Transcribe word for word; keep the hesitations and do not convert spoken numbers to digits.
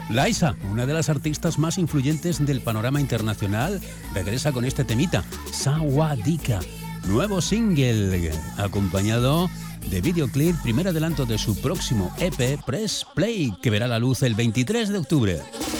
Liza, una de las artistas más influyentes del panorama internacional, regresa con este temita, Sawadika, nuevo single, acompañado de videoclip, primer adelanto de su próximo E P, Press Play, que verá la luz el veintitrés de octubre.